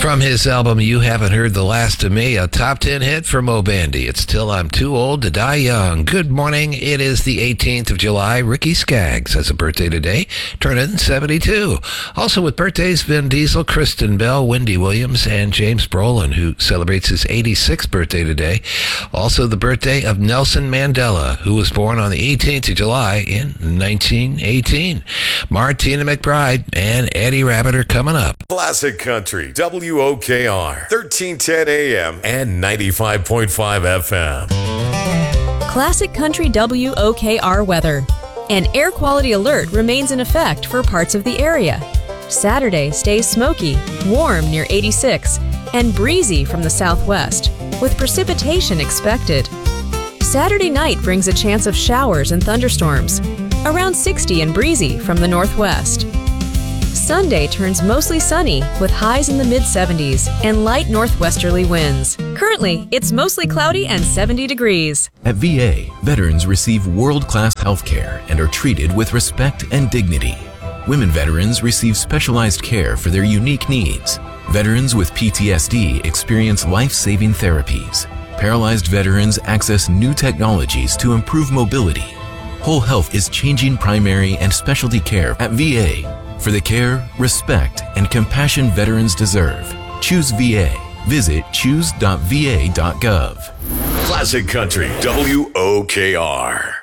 From his album You Haven't Heard the Last of Me, a top 10 hit for Mo Bandy. It's Till I'm Too Old to Die Young. Good morning. It is the 18th of July. Ricky Skaggs has a birthday today, turning 72. Also with birthdays, Vin Diesel, Kristen Bell, Wendy Williams, and James Brolin, who celebrates his 86th birthday today. Also the birthday of Nelson Mandela, who was born on the 18th of July in 1918. Martina McBride and Eddie Rabbit are coming up. Classic Country, WOKR, 1310 AM and 95.5 FM. Classic Country WOKR weather. An air quality alert remains in effect for parts of the area. Saturday stays smoky, warm near 86, and breezy from the southwest, with precipitation expected. Saturday night brings a chance of showers and thunderstorms, around 60 and breezy from the northwest. Sunday turns mostly sunny with highs in the mid-70s and light northwesterly winds. Currently, it's mostly cloudy and 70 degrees. At VA, veterans receive world-class health care and are treated with respect and dignity. Women veterans receive specialized care for their unique needs. Veterans with PTSD experience life-saving therapies. Paralyzed veterans access new technologies to improve mobility. Whole Health is changing primary and specialty care at VA for the care, respect, and compassion veterans deserve. Choose VA. Visit choose.va.gov. Classic Country, WOKR.